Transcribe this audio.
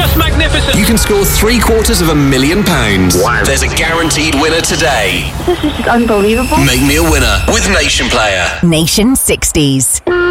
just magnificent. You can score £750,000. Wow. There's a guaranteed winner today. This is unbelievable. Make me a winner with Nation Player. Nation 60s.